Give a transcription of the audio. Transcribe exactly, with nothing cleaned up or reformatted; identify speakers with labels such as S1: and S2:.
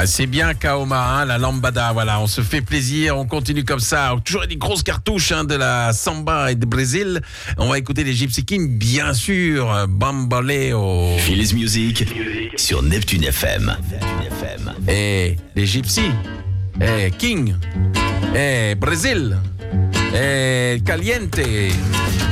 S1: Ah, c'est bien Kaoma, hein, la lambada, voilà, on se fait plaisir, on continue comme ça, toujours des grosses cartouches hein, de la samba et du Brésil. On va écouter les Gypsy Kings, bien sûr, Bambaleo.
S2: Phili's Music sur Neptune F M.
S1: Et les Gypsy, et King, et Brésil, et Caliente.